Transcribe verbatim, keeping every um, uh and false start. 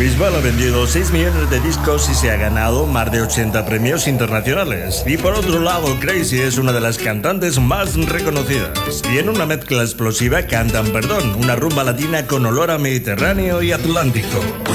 Bisbal ha vendido seis millones de discos y se ha ganado más de ochenta premios internacionales. Y por otro lado, Crazy es una de las cantantes más reconocidas. Y en una mezcla explosiva cantan Perdón, una rumba latina con olor a Mediterráneo y Atlántico.